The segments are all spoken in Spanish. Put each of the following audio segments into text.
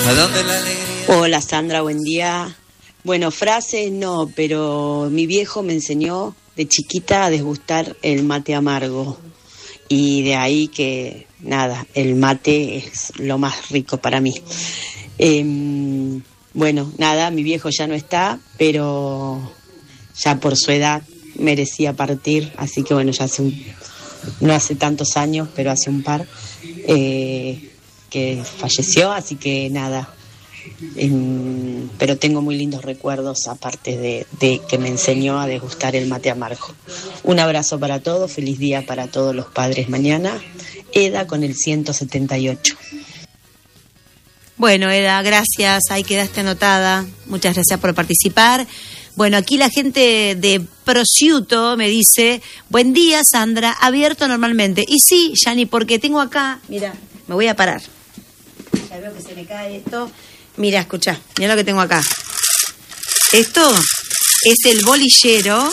¿A dónde la alegría? Hola Sandra, buen día. Bueno, frases no, pero mi viejo me enseñó de chiquita a degustar el mate amargo. Y de ahí que, nada, el mate es lo más rico para mí. Bueno, nada, mi viejo ya no está, pero ya por su edad merecía partir. Así que bueno, ya no hace tantos años, pero hace un par que falleció, así que nada. Pero tengo muy lindos recuerdos, aparte de que me enseñó a degustar el mate amargo. Un abrazo para todos, feliz día para todos los padres mañana. Eda con el 178. Bueno, Eda, gracias, ahí quedaste anotada, muchas gracias por participar. Bueno, aquí la gente de Prosciutto me dice, buen día Sandra, abierto normalmente. Y sí, Yani, porque tengo acá, mira, me voy a parar. Ya veo que se me cae esto. Mira, escuchá, mira lo que tengo acá. Esto es el bolillero.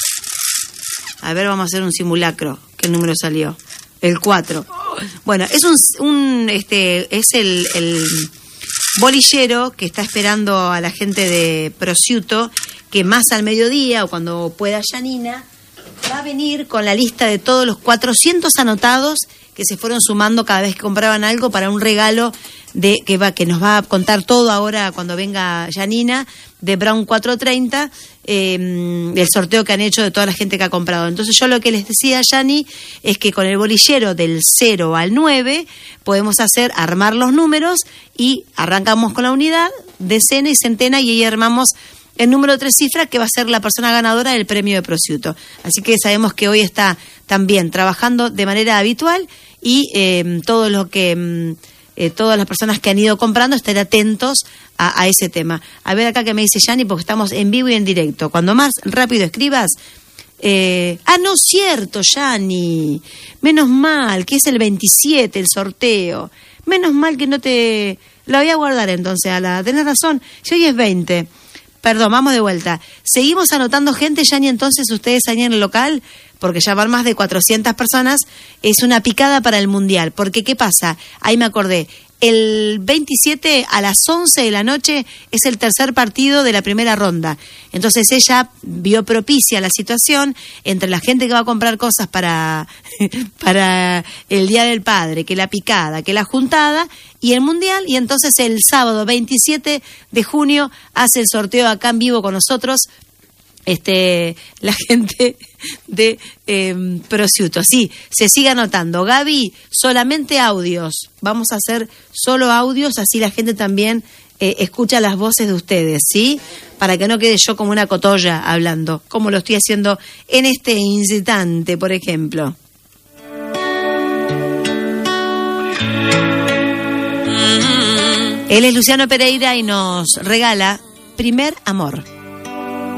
A ver, vamos a hacer un simulacro. ¿Qué número salió? El 4. Bueno, es es el bolillero que está esperando a la gente de Prosciutto, que más al mediodía o cuando pueda Janina, va a venir con la lista de todos los 400 anotados que se fueron sumando cada vez que compraban algo para un regalo que nos va a contar todo ahora cuando venga Janina, de Brown 430, el sorteo que han hecho de toda la gente que ha comprado. Entonces yo lo que les decía a Yani es que con el bolillero del 0 al 9 podemos armar los números y arrancamos con la unidad, decena y centena, y ahí armamos el número de 3 cifras que va a ser la persona ganadora del premio de Prosciutto. Así que sabemos que hoy está también trabajando de manera habitual y todas las personas que han ido comprando estén atentos a ese tema. A ver acá que me dice Yani, porque estamos en vivo y en directo. Cuando más rápido escribas... no es cierto, Yani. Menos mal que es el 27 el sorteo. Menos mal que no te... La voy a guardar entonces, tenés razón. Si hoy es 20... Perdón, vamos de vuelta. Seguimos anotando gente, Yani, entonces ustedes ahí en el local, porque ya van más de 400 personas, es una picada para el Mundial. Porque, ¿qué pasa? Ahí me acordé. El 27 a las 11 de la noche es el tercer partido de la primera ronda. Entonces ella vio propicia la situación entre la gente que va a comprar cosas para el Día del Padre, que la picada, que la juntada y el Mundial. Y entonces el sábado 27 de junio hace el sorteo acá en vivo con nosotros. La gente de Prosciutto. Sí, se sigue anotando. Gaby, solamente audios. Vamos a hacer solo audios, así la gente también escucha las voces de ustedes, ¿sí? Para que no quede yo como una cotolla hablando, como lo estoy haciendo en este instante, por ejemplo. Él es Luciano Pereira y nos regala Primer Amor.